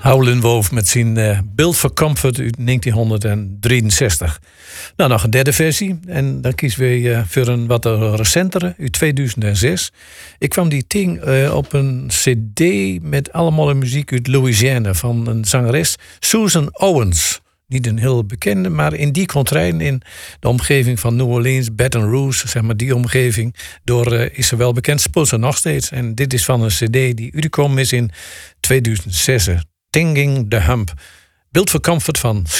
Howlin' Wolf met zijn Built for Comfort uit 1963. Nou, nog een derde versie. En dan kiezen we voor een wat recentere, uit 2006. Ik kwam die ting op een cd met allemaal muziek uit Louisiana van een zangeres, Susan Owens. Niet een heel bekende, maar in die contrain, in de omgeving van New Orleans, Baton Rouge, zeg maar die omgeving, is ze wel bekend, speelt ze nog steeds. En dit is van een cd die uitgekomen is in 2006. Tinging the Hump. Built for Comfort van